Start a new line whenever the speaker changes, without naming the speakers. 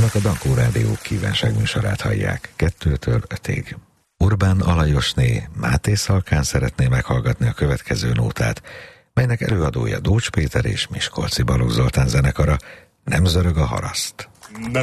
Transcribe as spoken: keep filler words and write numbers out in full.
Önök a Dankó Rádió kívánságműsorát hallják kettőtől ötig. Urbán Alajosné Máté Szalkán szeretné meghallgatni a következő nótát, melynek előadója Dócs Péter és Miskolci Balogh Zoltán zenekara. Nem zörög a haraszt.